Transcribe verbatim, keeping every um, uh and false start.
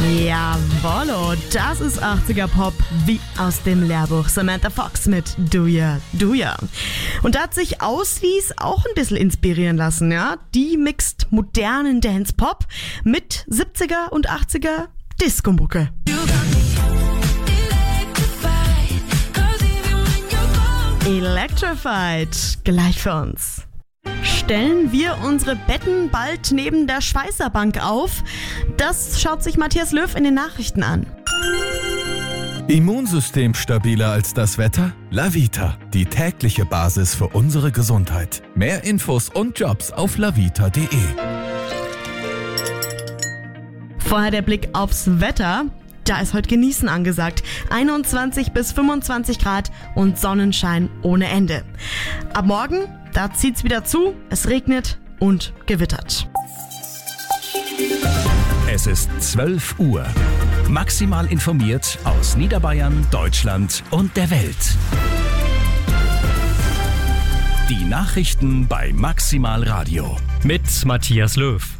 Jawollo, das ist achtziger Pop wie aus dem Lehrbuch. Samantha Fox mit Do Ya, Do Ya. Und da hat sich Auswies auch ein bisschen inspirieren lassen, ja. Die mixt modernen Dance-Pop mit siebziger und achtziger Disco-Mucke. Electrified, gleich für uns. Stellen wir unsere Betten bald neben der Schweißerbank auf? Das schaut sich Matthias Löw in den Nachrichten an. Immunsystem stabiler als das Wetter? Lavita, die tägliche Basis für unsere Gesundheit. Mehr Infos und Jobs auf lavita punkt de. Vorher der Blick aufs Wetter. Da ist heute Genießen angesagt. einundzwanzig bis fünfundzwanzig Grad und Sonnenschein ohne Ende. Ab morgen, da zieht's wieder zu, es regnet und gewittert. Es ist zwölf Uhr. Maximal informiert aus Niederbayern, Deutschland und der Welt. Die Nachrichten bei Maximal Radio. Mit Matthias Löw.